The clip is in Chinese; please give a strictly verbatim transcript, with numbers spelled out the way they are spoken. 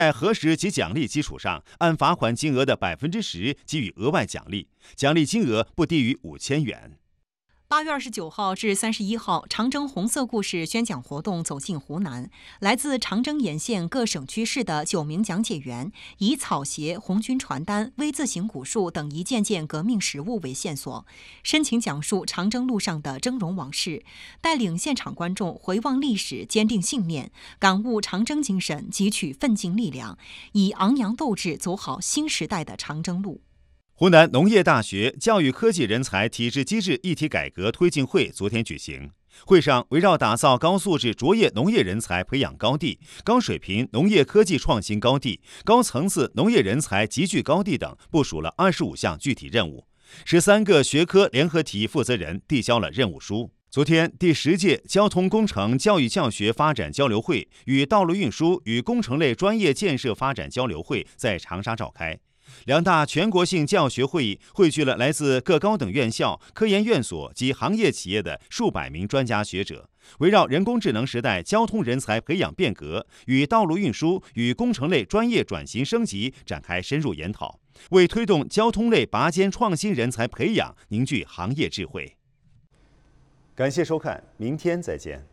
在核实及奖励基础上，按罚款金额的百分之十给予额外奖励，奖励金额不低于五千元。 八月二十九号至三十一号，长征红色故事宣讲活动走进湖南。来自长征沿线各省区市的九名讲解员，以草鞋、红军传单、V 字形古树等一件件革命实物为线索，深情讲述长征路上的峥嵘往事，带领现场观众回望历史，坚定信念，感悟长征精神，汲取奋进力量，以昂扬斗志走好新时代的长征路。 湖南农业大学教育科技人才体制机制一体改革推进会昨天举行。会上围绕打造高素质卓越农业人才培养高地、高水平农业科技创新高地、高层次农业人才集聚高地等，部署了二十五项具体任务。十三个学科联合体负责人递交了任务书。昨天，第十届交通工程教育教学发展交流会与道路运输与工程类专业建设发展交流会在长沙召开。两大全国性教学会议汇聚了来自各高等院校、科研院所及行业企业的数百名专家学者，围绕人工智能时代交通人才培养变革与道路运输与工程类专业转型升级展开深入研讨，为推动交通类拔尖创新人才培养凝聚行业智慧。感谢收看，明天再见。